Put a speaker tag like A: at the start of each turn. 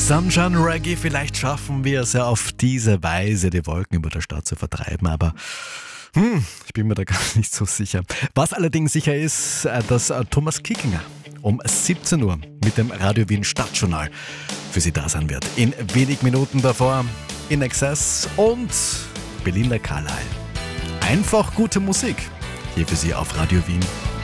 A: Sunshine Reggae, vielleicht schaffen wir es ja auf diese Weise, die Wolken über der Stadt zu vertreiben, aber ich bin mir da gar nicht so sicher. Was allerdings sicher ist, dass Thomas Kickinger um 17 Uhr mit dem Radio Wien Stadtjournal für Sie da sein wird. In wenigen Minuten davor In Excess und Belinda Carlisle. Einfach gute Musik hier für Sie auf Radio Wien.